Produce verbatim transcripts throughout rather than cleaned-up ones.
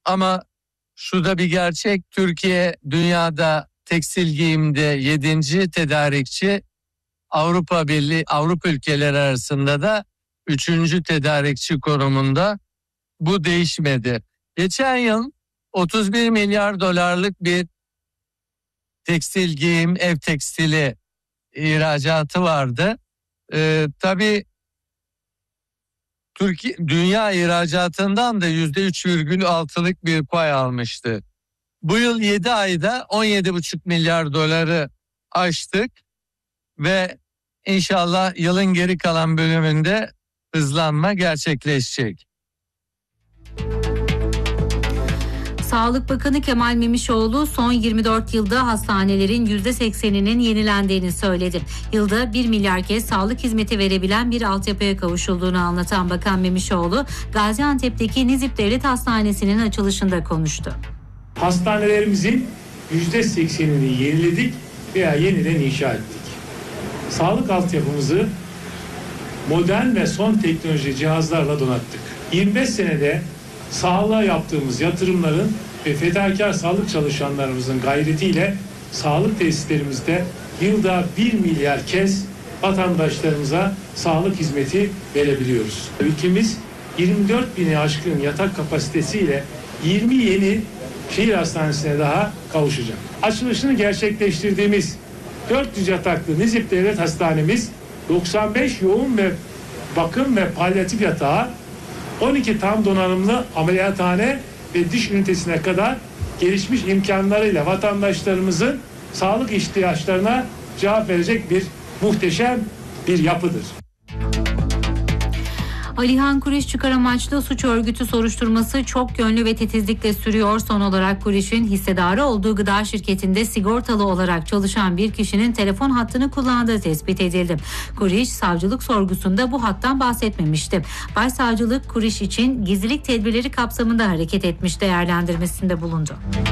Ama şu da bir gerçek, Türkiye dünyada tekstil giyimde yedinci tedarikçi, Avrupa Birliği Avrupa ülkeleri arasında da üçüncü tedarikçi konumunda. Bu değişmedi. Geçen yıl otuz bir milyar dolarlık bir tekstil giyim, ev tekstili ihracatı vardı. Ee, tabii Türkiye dünya ihracatından da yüzde üç virgül altılık bir pay almıştı. Bu yıl yedi ayda on yedi buçuk milyar doları aştık ve inşallah yılın geri kalan bölümünde hızlanma gerçekleşecek. Sağlık Bakanı Kemal Memişoğlu son yirmi dört yılda hastanelerin yüzde sekseninin yenilendiğini söyledi. Yılda bir milyar kez sağlık hizmeti verebilen bir altyapıya kavuşulduğunu anlatan Bakan Memişoğlu, Gaziantep'teki Nizip Devlet Hastanesi'nin açılışında konuştu. Hastanelerimizin yüzde seksenini yeniledik veya yeniden inşa ettik. Sağlık altyapımızı modern ve son teknoloji cihazlarla donattık. yirmi beş senede sağlığa yaptığımız yatırımların ve fedakar sağlık çalışanlarımızın gayretiyle sağlık tesislerimizde yılda bir milyar kez vatandaşlarımıza sağlık hizmeti verebiliyoruz. Ülkemiz yirmi dört bini aşkın yatak kapasitesiyle yirmi yeni şehir hastanesine daha kavuşacak. Açılışını gerçekleştirdiğimiz dört yüz yataklı Nizip Devlet Hastanemiz doksan beş yoğun ve bakım ve palyatif yatağı, on iki tam donanımlı ameliyathane ve diş ünitesine kadar gelişmiş imkanlarıyla vatandaşlarımızın sağlık ihtiyaçlarına cevap verecek bir muhteşem bir yapıdır. Alihan Kuriş çıkar amaçlı suç örgütü soruşturması çok yönlü ve titizlikle sürüyor. Son olarak Kuriş'in hissedarı olduğu gıda şirketinde sigortalı olarak çalışan bir kişinin telefon hattını kullandığı tespit edildi. Kuriş savcılık sorgusunda bu hattan bahsetmemişti. Başsavcılık Kuriş için gizlilik tedbirleri kapsamında hareket etmiş değerlendirmesinde bulundu.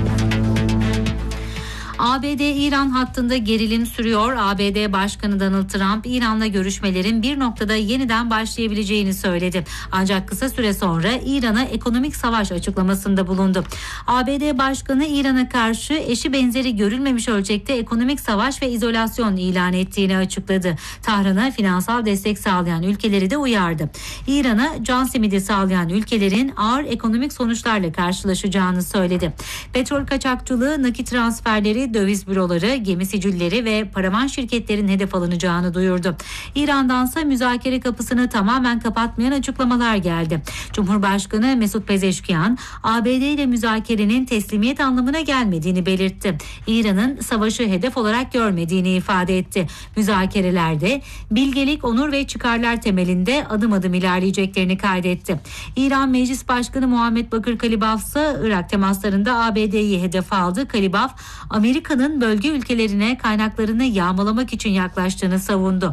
A B D-İran hattında gerilim sürüyor. A B D Başkanı Donald Trump, İran'la görüşmelerin bir noktada yeniden başlayabileceğini söyledi. Ancak kısa süre sonra İran'a ekonomik savaş açıklamasında bulundu. A B D Başkanı İran'a karşı eşi benzeri görülmemiş ölçekte ekonomik savaş ve izolasyon ilan ettiğini açıkladı. Tahran'a finansal destek sağlayan ülkeleri de uyardı. İran'a can simidi sağlayan ülkelerin ağır ekonomik sonuçlarla karşılaşacağını söyledi. Petrol kaçakçılığı, nakit transferleri, döviz büroları, gemi sicilleri ve paravan şirketlerin hedef alınacağını duyurdu. İran'dansa müzakere kapısını tamamen kapatmayan açıklamalar geldi. Cumhurbaşkanı Mesut Pezeşkiyan, A B D ile müzakerenin teslimiyet anlamına gelmediğini belirtti. İran'ın savaşı hedef olarak görmediğini ifade etti. Müzakerelerde bilgelik, onur ve çıkarlar temelinde adım adım ilerleyeceklerini kaydetti. İran Meclis Başkanı Muhammed Bakır Kalibaf ise Irak temaslarında A B D'yi hedef aldı. Kalibaf, Amerika'nın bölge ülkelerine kaynaklarını yağmalamak için yaklaştığını savundu.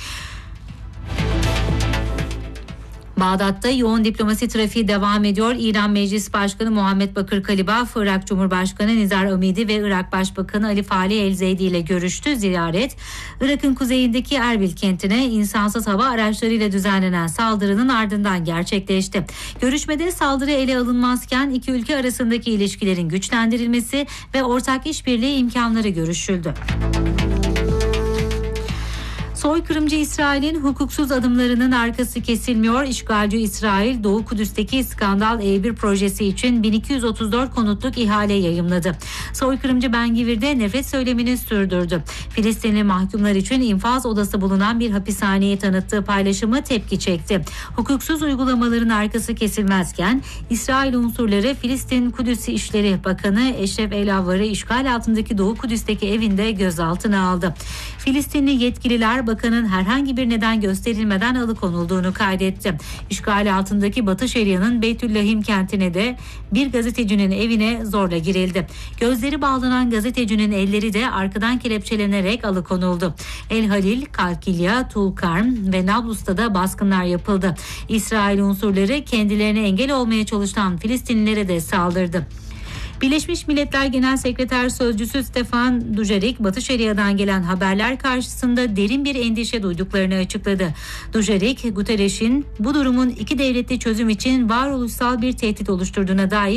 Bağdat'ta yoğun diplomasi trafiği devam ediyor. İran Meclis Başkanı Muhammed Bakır Kalibaf, Irak Cumhurbaşkanı Nizar Amidi ve Irak Başbakanı Ali Falih El-Zeydi ile görüştü. Ziyaret, Irak'ın kuzeyindeki Erbil kentine insansız hava araçlarıyla düzenlenen saldırının ardından gerçekleşti. Görüşmede saldırı ele alınmazken iki ülke arasındaki ilişkilerin güçlendirilmesi ve ortak işbirliği imkanları görüşüldü. Soykırımcı İsrail'in hukuksuz adımlarının arkası kesilmiyor. İşgalci İsrail, Doğu Kudüs'teki Skandal E bir projesi için bin iki yüz otuz dört konutluk ihale yayımladı. Soykırımcı Ben-Gvir'de nefret söylemini sürdürdü. Filistinli mahkumlar için infaz odası bulunan bir hapishaneyi tanıttığı paylaşımı tepki çekti. Hukuksuz uygulamaların arkası kesilmezken İsrail unsurları Filistin Kudüs İşleri Bakanı Eşref El-Avvar'ı işgal altındaki Doğu Kudüs'teki evinde gözaltına aldı. Filistinli yetkililer bakanın herhangi bir neden gösterilmeden alıkonulduğunu kaydetti. İşgal altındaki Batı Şeria'nın Beytüllahim kentine de bir gazetecinin evine zorla girildi. Gözleri bağlanan gazetecinin elleri de arkadan kelepçelenerek alıkonuldu. El Halil, Kalkilya, Tulkarm ve Nablus'ta da baskınlar yapıldı. İsrail unsurları kendilerine engel olmaya çalışan Filistinlilere de saldırdı. Birleşmiş Milletler Genel Sekreter Sözcüsü Stefan Dujarric, Batı Şeria'dan gelen haberler karşısında derin bir endişe duyduklarını açıkladı. Dujarric, Guterres'in bu durumun iki devletli çözüm için varoluşsal bir tehdit oluşturduğuna dair